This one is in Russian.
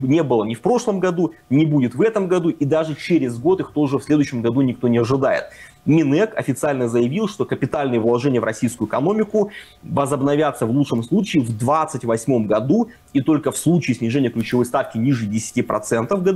не было ни в прошлом году, не будет в этом году, и даже через год их тоже в следующем году никто не ожидает. Минэк официально заявил, что капитальные вложения в российскую экономику возобновятся в лучшем случае в 2028 году, и только в случае снижения ключевой ставки ниже 10%